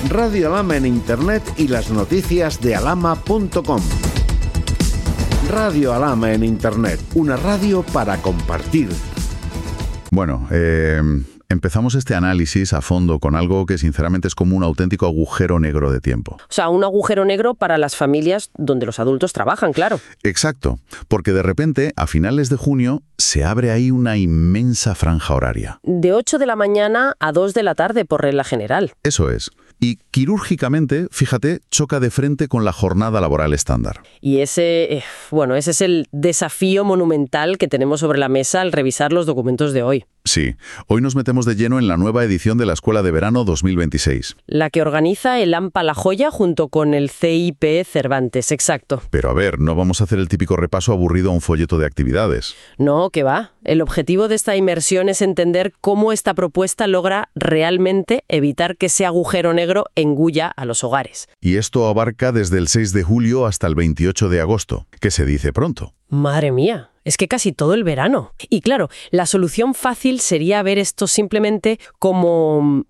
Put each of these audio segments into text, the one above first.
Radio Alhama en Internet y las noticias de alhama.com. Radio Alhama en Internet, una radio para compartir. Bueno, empezamos este análisis a fondo con algo que sinceramente es como un auténtico agujero negro de tiempo. O sea, un agujero negro para las familias donde los adultos trabajan, claro. Exacto, porque de repente, a finales de junio, se abre ahí una inmensa franja horaria. De 8 de la mañana a 2 de la tarde por regla general. Eso es. Y quirúrgicamente, fíjate, choca de frente con la jornada laboral estándar. Y ese es el desafío monumental que tenemos sobre la mesa al revisar los documentos de hoy. Sí, hoy nos metemos de lleno en la nueva edición de la Escuela de Verano 2026. La que organiza el AMPA La Joya junto con el CIP Cervantes, exacto. Pero a ver, no vamos a hacer el típico repaso aburrido a un folleto de actividades. No, que va. El objetivo de esta inmersión es entender cómo esta propuesta logra realmente evitar que ese agujero negro engulla a los hogares. Y esto abarca desde el 6 de julio hasta el 28 de agosto, que se dice pronto. Madre mía, es que casi todo el verano. Y claro, la solución fácil sería ver esto simplemente como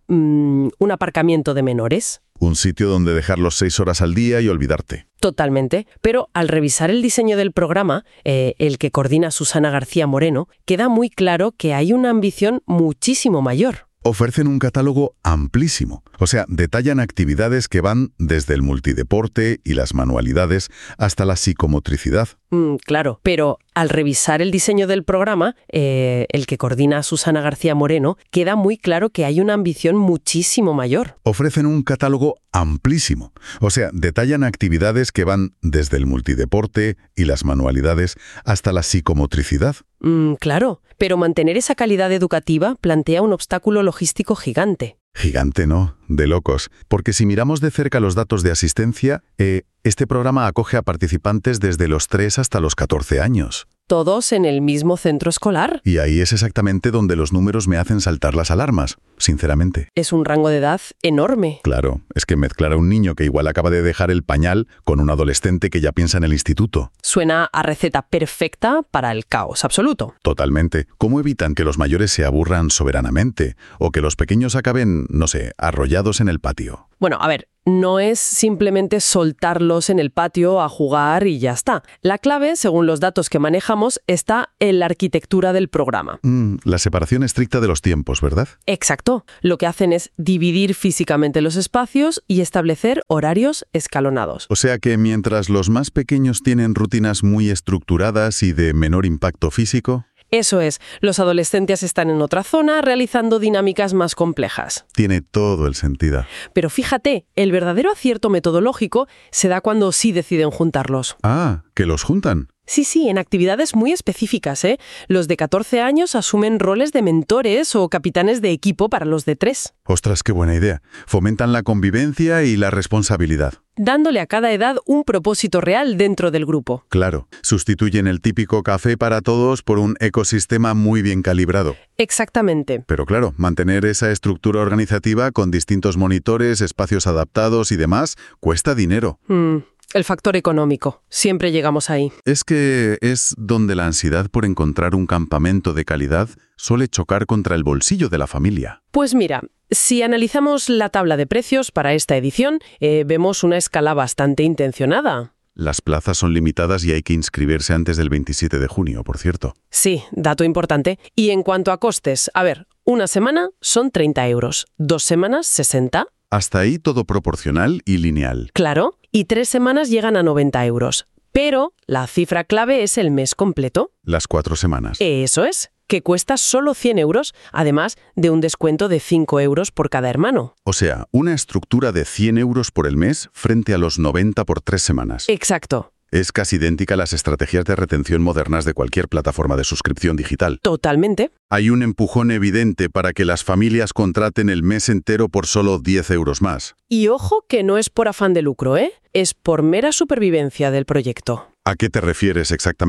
un aparcamiento de menores. Un sitio donde dejarlos 6 horas al día y olvidarte. Totalmente. Pero al revisar el diseño del programa, el que coordina Susana García Moreno, queda muy claro que hay una ambición muchísimo mayor. Ofrecen un catálogo amplísimo. O sea, detallan actividades que van desde el multideporte y las manualidades hasta la psicomotricidad. Claro, pero al revisar el diseño del programa, el que coordina Susana García Moreno, queda muy claro que hay una ambición muchísimo mayor. Ofrecen un catálogo amplísimo. O sea, detallan actividades que van desde el multideporte y las manualidades hasta la psicomotricidad. Claro, pero mantener esa calidad educativa plantea un obstáculo logístico gigante. Gigante, ¿no? De locos. Porque si miramos de cerca los datos de asistencia, este programa acoge a participantes desde los 3 hasta los 14 años. ¿Todos en el mismo centro escolar? Y ahí es exactamente donde los números me hacen saltar las alarmas, sinceramente. Es un rango de edad enorme. Claro, es que mezclar a un niño que igual acaba de dejar el pañal con un adolescente que ya piensa en el instituto. Suena a receta perfecta para el caos absoluto. Totalmente. ¿Cómo evitan que los mayores se aburran soberanamente? O que los pequeños acaben, no sé, arrollados en el patio. Bueno, a ver, no es simplemente soltarlos en el patio a jugar y ya está. La clave, según los datos que manejamos, está en la arquitectura del programa. La separación estricta de los tiempos, ¿verdad? Exacto. Lo que hacen es dividir físicamente los espacios y establecer horarios escalonados. O sea que mientras los más pequeños tienen rutinas muy estructuradas y de menor impacto físico... Eso es, los adolescentes están en otra zona realizando dinámicas más complejas. Tiene todo el sentido. Pero fíjate, el verdadero acierto metodológico se da cuando sí deciden juntarlos. Ah, ¿que los juntan? Sí, en actividades muy específicas, ¿eh? Los de 14 años asumen roles de mentores o capitanes de equipo para los de 3. Ostras, qué buena idea. Fomentan la convivencia y la responsabilidad. Dándole a cada edad un propósito real dentro del grupo. Claro, sustituyen el típico café para todos por un ecosistema muy bien calibrado. Exactamente. Pero claro, mantener esa estructura organizativa con distintos monitores, espacios adaptados y demás, cuesta dinero. El factor económico. Siempre llegamos ahí. Es que es donde la ansiedad por encontrar un campamento de calidad suele chocar contra el bolsillo de la familia. Pues mira, si analizamos la tabla de precios para esta edición, vemos una escala bastante intencionada. Las plazas son limitadas y hay que inscribirse antes del 27 de junio, por cierto. Sí, dato importante. Y en cuanto a costes, a ver, una semana son 30 euros, 2 semanas 60. Hasta ahí todo proporcional y lineal. Claro, y 3 semanas llegan a 90 euros. Pero la cifra clave es el mes completo. Las 4 semanas. Eso es, que cuesta solo 100 euros, además de un descuento de 5 euros por cada hermano. O sea, una estructura de 100 euros por el mes frente a los 90 por 3 semanas. Exacto. Es casi idéntica a las estrategias de retención modernas de cualquier plataforma de suscripción digital. Totalmente. Hay un empujón evidente para que las familias contraten el mes entero por solo 10 euros más. Y ojo que no es por afán de lucro, ¿eh? Es por mera supervivencia del proyecto. ¿A qué te refieres exactamente?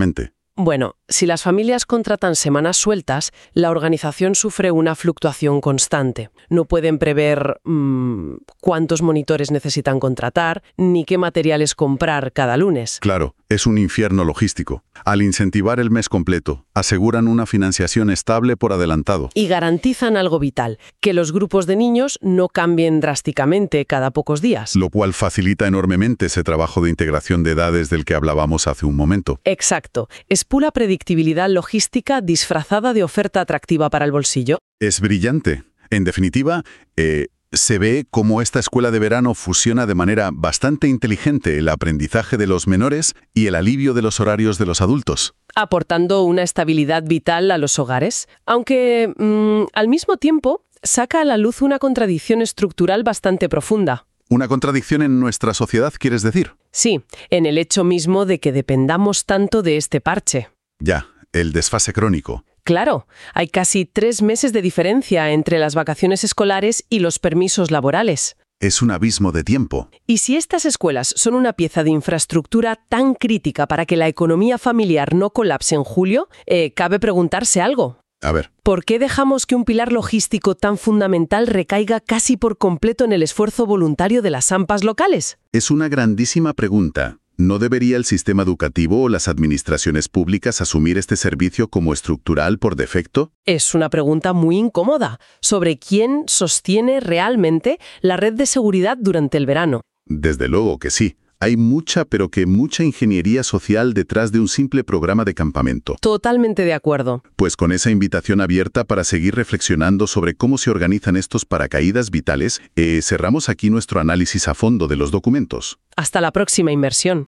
Bueno, si las familias contratan semanas sueltas, la organización sufre una fluctuación constante. No pueden prever cuántos monitores necesitan contratar, ni qué materiales comprar cada lunes. Claro, es un infierno logístico. Al incentivar el mes completo, aseguran una financiación estable por adelantado. Y garantizan algo vital, que los grupos de niños no cambien drásticamente cada pocos días. Lo cual facilita enormemente ese trabajo de integración de edades del que hablábamos hace un momento. Exacto. Es pura predictibilidad logística disfrazada de oferta atractiva para el bolsillo. Es brillante. En definitiva, se ve cómo esta escuela de verano fusiona de manera bastante inteligente el aprendizaje de los menores y el alivio de los horarios de los adultos. Aportando una estabilidad vital a los hogares, aunque al mismo tiempo saca a la luz una contradicción estructural bastante profunda. ¿Una contradicción en nuestra sociedad, quieres decir? Sí, en el hecho mismo de que dependamos tanto de este parche. Ya, el desfase crónico. Claro, hay casi 3 meses de diferencia entre las vacaciones escolares y los permisos laborales. Es un abismo de tiempo. Y si estas escuelas son una pieza de infraestructura tan crítica para que la economía familiar no colapse en julio, cabe preguntarse algo. A ver. ¿Por qué dejamos que un pilar logístico tan fundamental recaiga casi por completo en el esfuerzo voluntario de las AMPAs locales? Es una grandísima pregunta. ¿No debería el sistema educativo o las administraciones públicas asumir este servicio como estructural por defecto? Es una pregunta muy incómoda sobre quién sostiene realmente la red de seguridad durante el verano. Desde luego que sí. Hay mucha, pero que mucha ingeniería social detrás de un simple programa de campamento. Totalmente de acuerdo. Pues con esa invitación abierta para seguir reflexionando sobre cómo se organizan estos paracaídas vitales, cerramos aquí nuestro análisis a fondo de los documentos. Hasta la próxima inmersión.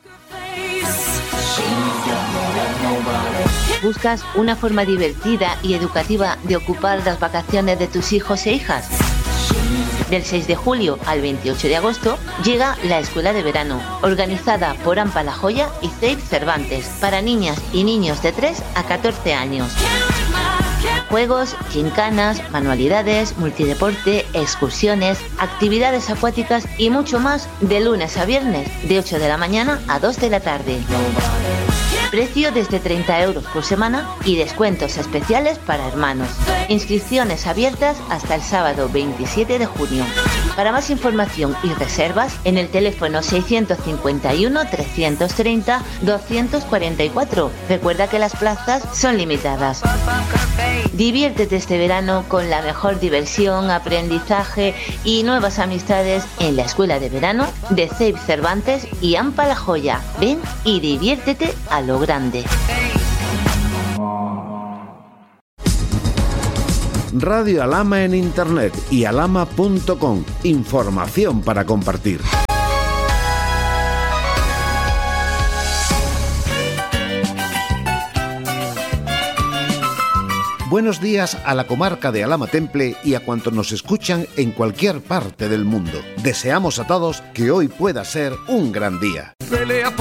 ¿Buscas una forma divertida y educativa de ocupar las vacaciones de tus hijos e hijas? Del 6 de julio al 28 de agosto llega la Escuela de Verano, organizada por AMPA La Joya y CEIP Cervantes, para niñas y niños de 3 a 14 años. Juegos, gincanas, manualidades, multideporte, excursiones, actividades acuáticas y mucho más de lunes a viernes, de 8 de la mañana a 2 de la tarde. Precio desde 30 euros por semana y descuentos especiales para hermanos. Inscripciones abiertas hasta el sábado 27 de junio. Para más información y reservas, en el teléfono 651 330 244. Recuerda que las plazas son limitadas. Diviértete este verano con la mejor diversión, aprendizaje y nuevas amistades en la Escuela de Verano de CEIP Cervantes y AMPA La Joya. Ven y diviértete a lo grande. Radio Alhama en Internet y alhama.com. Información para compartir. Buenos días a la comarca de Alhama Temple y a cuantos nos escuchan en cualquier parte del mundo. Deseamos a todos que hoy pueda ser un gran día. Pelea